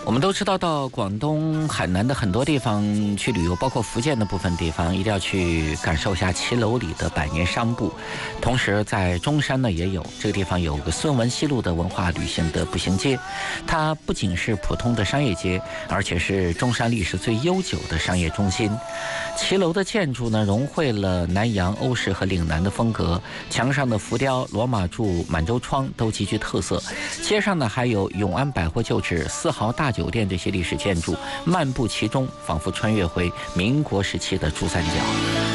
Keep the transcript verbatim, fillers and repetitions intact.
我们都知道，到广东、海南的很多地方去旅游，包括福建的部分地方，一定要去感受一下骑楼里的百年商埠。同时，在中山呢也有这个地方有个孙文西路的文化旅行的步行街，它不仅是普通的商业街，而且是中山历史最悠久的商业中心。骑楼的建筑呢，融汇了南洋、欧式和岭南的风格，墙上的浮雕、罗马柱、满洲窗都极具特色。街上呢还有永安百货旧址、四豪大酒店这些历史建筑，漫步其中，仿佛穿越回民国时期的珠三角。